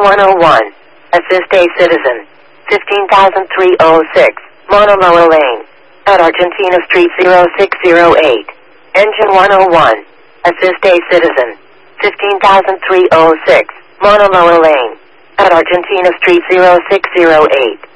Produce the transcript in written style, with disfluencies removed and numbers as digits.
101. Assist a citizen. 15,306. Monaloa Lane. At Argentina Street 0608. Engine 101. Assist a citizen. 15,306. Monaloa Lane. At Argentina Street 0608.